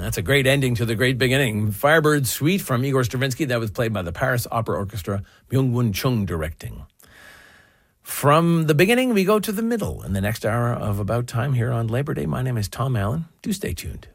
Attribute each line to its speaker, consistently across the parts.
Speaker 1: That's a great ending to the great beginning. Firebird Suite from Igor Stravinsky. That was played by the Paris Opera Orchestra, Myung-Won Chung directing. From the beginning, we go to the middle in the next hour of About Time here on Labor Day. My name is Tom Allen. Do stay tuned.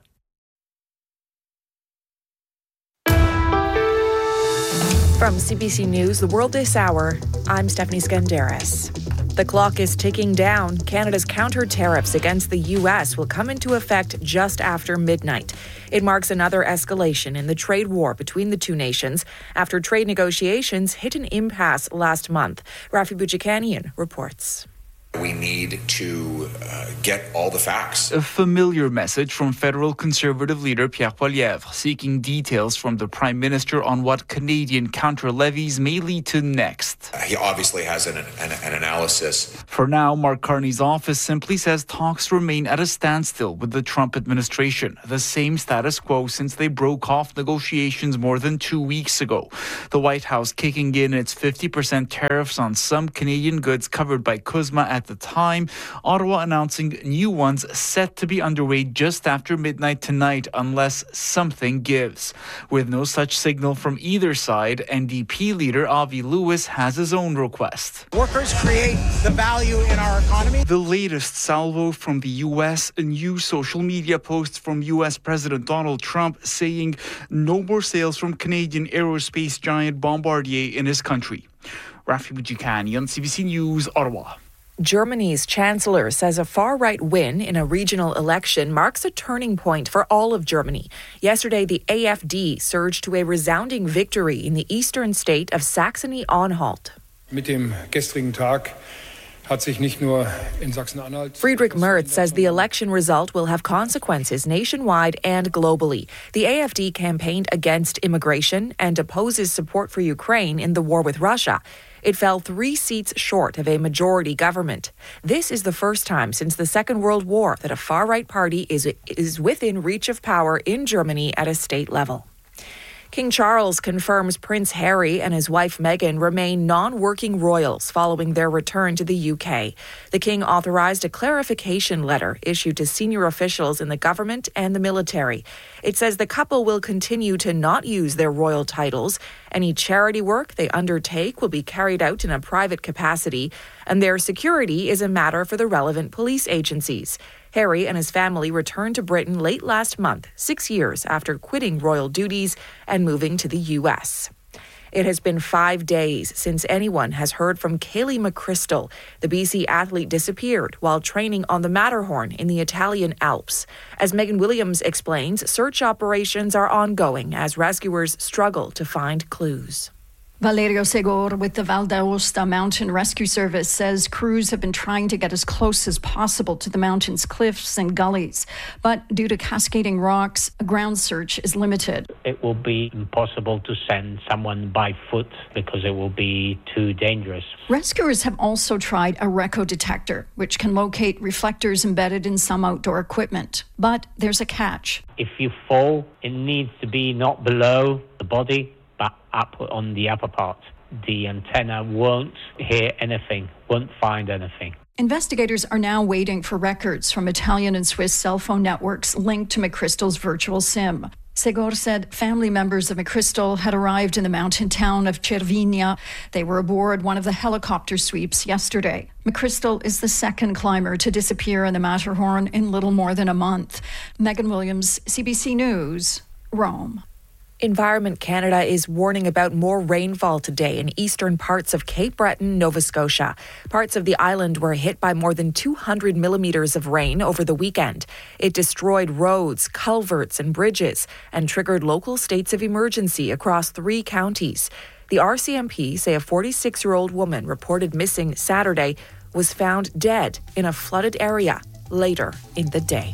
Speaker 2: From CBC News, the world this hour, I'm Stephanie Skandaris. The clock is ticking down. Canada's counter tariffs against the U.S. will come into effect just after midnight. It marks another escalation in the trade war between the two nations after trade negotiations hit an impasse last month. Rafi Boudjikanian reports.
Speaker 3: We need to get all the facts.
Speaker 4: A familiar message from federal Conservative leader Pierre Poilievre, seeking details from the Prime Minister on what Canadian counter-levies may lead to next.
Speaker 3: He obviously has an analysis.
Speaker 4: For now, Mark Carney's office simply says talks remain at a standstill with the Trump administration, the same status quo since they broke off negotiations more than 2 weeks ago. The White House kicking in its 50% tariffs on some Canadian goods covered by CUSMA at the time, Ottawa announcing new ones set to be underway just after midnight tonight unless something gives. With no such signal from either side, NDP leader Avi Lewis has his own request.
Speaker 5: Workers create the value in our economy.
Speaker 4: The latest salvo from the U.S., a new social media post from U.S. President Donald Trump saying no more sales from Canadian aerospace giant Bombardier in his country. Rafi Boudjikanian, CBC News, Ottawa.
Speaker 2: Germany's chancellor says a far-right win in a regional election marks a turning point for all of Germany. Yesterday, the AfD surged to a resounding victory in the eastern state of Saxony-Anhalt.
Speaker 6: Mit dem gestrigen Tag hat sich nicht nur in Sachsen-Anhalt.
Speaker 2: Friedrich Merz says the election result will have consequences nationwide and globally. The AfD campaigned against immigration and opposes support for Ukraine in the war with Russia. It fell 3 seats short of a majority government. This is the first time since the Second World War that a far-right party is within reach of power in Germany at a state level. King Charles confirms Prince Harry and his wife Meghan remain non-working royals following their return to the UK. The King authorized a clarification letter issued to senior officials in the government and the military. It says the couple will continue to not use their royal titles. Any charity work they undertake will be carried out in a private capacity, and their security is a matter for the relevant police agencies. Harry and his family returned to Britain late last month, 6 years after quitting royal duties and moving to the U.S. It has been 5 days since anyone has heard from Kaylee McChrystal. The BC athlete disappeared while training on the Matterhorn in the Italian Alps. As Megan Williams explains, search operations are ongoing as rescuers struggle to find clues.
Speaker 7: Valerio Segor with the Val d'Aosta Mountain Rescue Service says crews have been trying to get as close as possible to the mountain's cliffs and gullies. But due to cascading rocks, a ground search is limited.
Speaker 8: It will be impossible to send someone by foot because it will be too dangerous.
Speaker 7: Rescuers have also tried a RECO detector, which can locate reflectors embedded in some outdoor equipment. But there's a catch.
Speaker 8: If you fall, it needs to be not below the body, but up on the upper part. The antenna won't hear anything, won't find anything.
Speaker 7: Investigators are now waiting for records from Italian and Swiss cell phone networks linked to McChrystal's virtual SIM. Segor said family members of McChrystal had arrived in the mountain town of Cervinia. They were aboard one of the helicopter sweeps yesterday. McChrystal is the second climber to disappear in the Matterhorn in little more than a month. Megan Williams, CBC News, Rome.
Speaker 2: Environment Canada is warning about more rainfall today in eastern parts of Cape Breton, Nova Scotia. Parts of the island were hit by more than 200 millimeters of rain over the weekend. It destroyed roads, culverts, and bridges and triggered local states of emergency across 3 counties. The RCMP say a 46-year-old woman reported missing Saturday was found dead in a flooded area later in the day.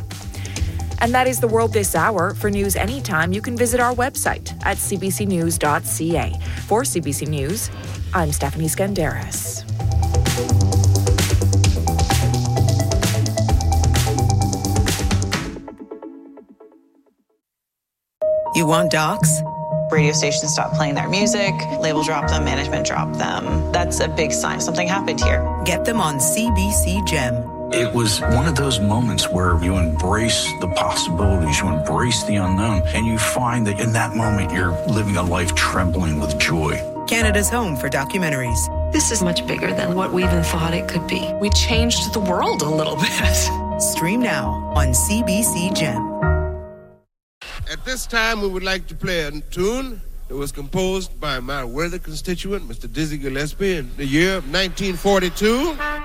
Speaker 2: And that is the world this hour. For news anytime, you can visit our website at cbcnews.ca. For CBC News, I'm Stephanie Skandaris.
Speaker 9: You want docs? Radio stations stop playing their music, label drop them, management drop them. That's a big sign something happened here. Get them on CBC Gem.
Speaker 10: It was one of those moments where you embrace the possibilities, you embrace the unknown, and you find that in that moment you're living a life trembling with joy.
Speaker 11: Canada's home for documentaries.
Speaker 12: This is much bigger than what we even thought it could be. We changed the world a little bit.
Speaker 11: Stream now on CBC Gem.
Speaker 13: At this time, we would like to play a tune that was composed by my worthy constituent, Mr. Dizzy Gillespie, in the year of 1942.